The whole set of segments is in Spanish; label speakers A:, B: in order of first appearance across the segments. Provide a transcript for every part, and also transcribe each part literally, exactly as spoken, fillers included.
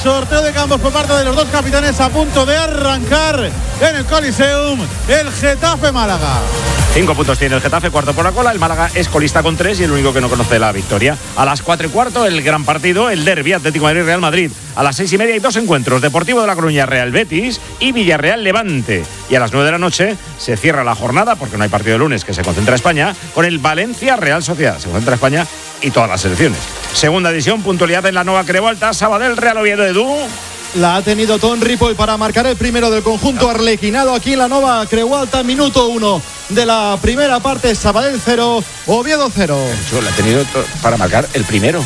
A: sorteo de campos por parte de los dos capitanes a punto de arrancar en el Coliseum, el Getafe Málaga.
B: Cinco puntos tiene el Getafe, cuarto por la cola. El Málaga es colista con tres y el único que no conoce la victoria. A las cuatro y cuarto, el gran partido, el derbi Atlético de Madrid-Real Madrid. A las seis y media hay dos encuentros, Deportivo de La Coruña, Real Betis y Villarreal Levante. Y a las nueve de la noche se cierra la jornada, porque no hay partido de lunes, que se concentra España, con el Valencia Real Sociedad. Se concentra España y todas las selecciones. Segunda edición, puntualidad en la Nova Crevolta, Sabadell Real Oviedo. Edu.
C: La ha tenido Ton Ripoll para marcar el primero del conjunto arlequinado aquí en la Nova Creualta, minuto uno de la primera parte. Sabadell cero, Oviedo cero.
B: La ha tenido para marcar el primero.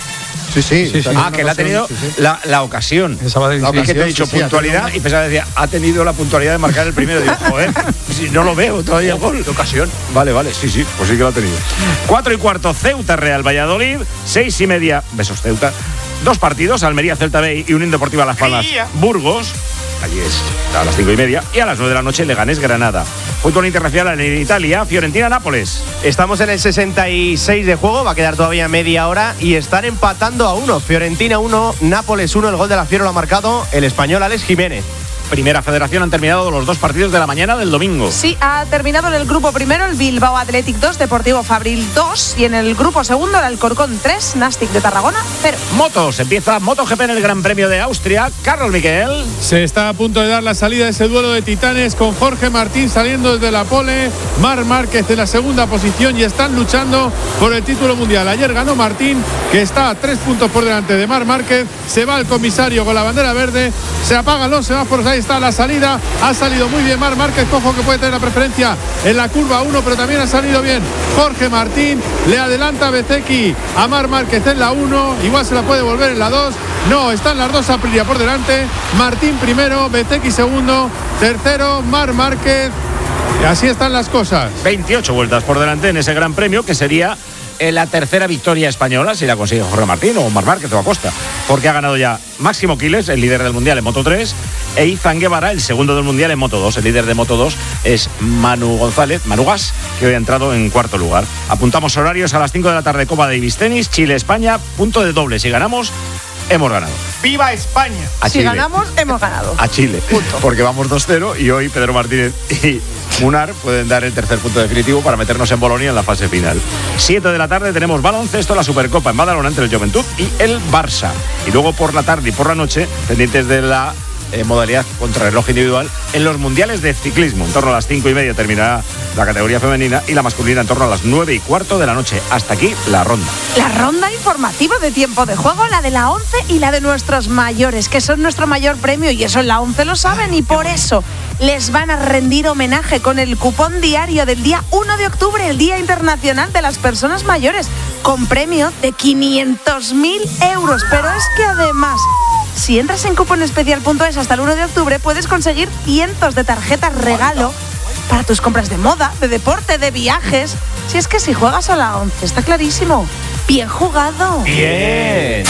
C: Sí, sí. sí, sí.
B: Ah, que la ha tenido sí, sí. La, la ocasión.
C: La ocasión.
B: Es que te he dicho
C: sí,
B: puntualidad sí, y pensaba decía, ha tenido la puntualidad de marcar el primero. Digo, joder, si no lo veo todavía gol.
D: ¿Qué ocasión?
B: Vale, vale, sí, sí, pues sí que lo ha tenido. Cuatro y cuarto, Ceuta Real Valladolid. Seis y media, besos Ceuta. Dos partidos, Almería Celta B y Unión Deportiva Las Palmas Burgos. Allí es a las cinco y media. Y a las nueve de la noche, Leganés Granada. Fútbol internacional en Italia, Fiorentina Nápoles.
D: Estamos en el sesenta y seis de juego, va a quedar todavía media hora y están empatando a uno. Fiorentina uno, Nápoles uno. El gol de la Fiera lo ha marcado el español Alex Jiménez.
B: Primera Federación, han terminado los dos partidos de la mañana del domingo.
E: Sí, ha terminado en el grupo primero el Bilbao Athletic dos, Deportivo Fabril dos, y en el grupo segundo el Alcorcón tres, Nastic de Tarragona cero.
B: Motos, empieza MotoGP en el Gran Premio de Austria. Carlos Miquel.
F: Se está a punto de dar la salida de ese duelo de titanes con Jorge Martín saliendo desde la pole, Marc Márquez en la segunda posición y están luchando por el título mundial. Ayer ganó Martín, que está a tres puntos por delante de Marc Márquez. Se va el comisario con la bandera verde, se apagan los semáforos, ahí está la salida, ha salido muy bien Marc Márquez, cojo que puede tener la preferencia en la curva uno, pero también ha salido bien Jorge Martín, le adelanta a Bezzecchi a Marc Márquez en la uno, igual se la puede volver en la dos, no, están las dos Aprilia por delante, Martín primero, Bezzecchi segundo, tercero Marc Márquez, y así están las cosas.
B: veintiocho vueltas por delante en ese Gran Premio, que sería la tercera victoria española, si la consigue Jorge Martín o Marc Márquez o Acosta, porque ha ganado ya Máximo Quiles, el líder del Mundial en Moto tres, e Izan Guevara, el segundo del Mundial en Moto dos. El líder de Moto dos es Manu González, Manu Gas, que hoy ha entrado en cuarto lugar. Apuntamos horarios a las cinco de la tarde, Copa Davis Tenis, Chile-España, punto de doble. Si ganamos, hemos ganado.
D: ¡Viva España!
B: A
E: si
B: Chile.
E: ganamos, hemos ganado.
B: A Chile.
E: Punto.
B: Porque vamos dos cero y hoy Pedro Martínez y Munar pueden dar el tercer punto definitivo para meternos en Bolonia en la fase final. siete de la tarde tenemos baloncesto, la Supercopa en Badalona entre el Juventud y el Barça. Y luego por la tarde y por la noche, pendientes de la eh, modalidad contrarreloj individual, en los mundiales de ciclismo. En torno a las cinco y media terminará la categoría femenina y la masculina en torno a las nueve y cuarto de la noche. Hasta aquí la ronda.
E: La ronda informativa de tiempo de juego, la de la once y la de nuestros mayores, que son nuestro mayor premio, y eso en la once lo saben, y por eso les van a rendir homenaje con el cupón diario del día uno de octubre, el Día Internacional de las Personas Mayores, con premio de quinientos mil euros. Pero es que además, si entras en cuponespecial punto es hasta el uno de octubre, puedes conseguir cientos de tarjetas regalo para tus compras de moda, de deporte, de viajes. Si es que si juegas a la once, está clarísimo. Bien jugado.
D: Bien.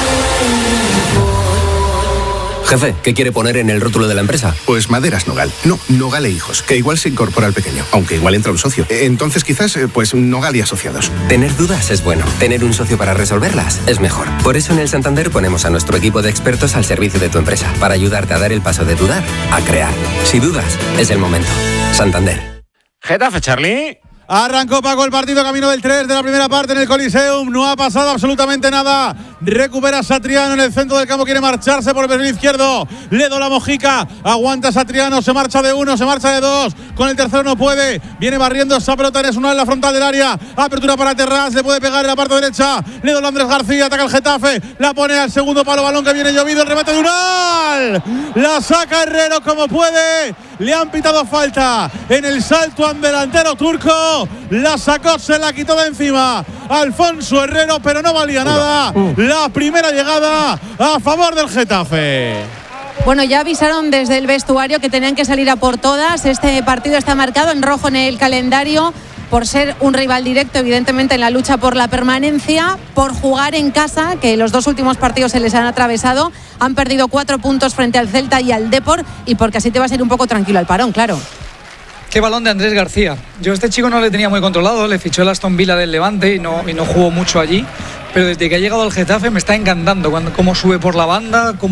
G: Jefe, ¿qué quiere poner en el rótulo de la empresa?
H: Pues Maderas Nogal. No, Nogal e Hijos, que igual se incorpora al pequeño, aunque igual entra un socio. Entonces quizás, pues Nogal y Asociados.
G: Tener dudas es bueno. Tener un socio para resolverlas es mejor. Por eso en el Santander ponemos a nuestro equipo de expertos al servicio de tu empresa, para ayudarte a dar el paso de dudar a crear. Si dudas, es el momento. Santander.
B: Getafe, Charlie.
A: Arrancó Paco el partido, camino del tres de la primera parte en el Coliseum. No ha pasado absolutamente nada. Recupera Satriano en el centro del campo. Quiere marcharse por el perfil izquierdo. Le do la mojica. Aguanta Satriano. Se marcha de uno, se marcha de dos. Con el tercero no puede. Viene barriendo esa pelota en una en la frontal del área. Apertura para Terrás. Le puede pegar en la parte derecha. Le do a Andrés García. Ataca el Getafe. La pone al segundo palo. Balón que viene llovido. El remate de Unal. La saca Herrero como puede. Le han pitado falta en el salto al delantero turco. La sacó, se la quitó de encima Alfonso Herrero, pero no valía nada. La primera llegada a favor del Getafe.
I: Bueno, ya avisaron desde el vestuario que tenían que salir a por todas. Este partido está marcado en rojo en el calendario por ser un rival directo, evidentemente, en la lucha por la permanencia, por jugar en casa, que los dos últimos partidos se les han atravesado. Han perdido cuatro puntos frente al Celta y al Depor, y porque así te va a ser un poco tranquilo el parón, claro.
J: Qué balón de Andrés García. Yo a este chico no le tenía muy controlado, le fichó el Aston Villa del Levante y no, y no jugó mucho allí, pero desde que ha llegado al Getafe me está encantando cuando, cómo sube por la banda, cómo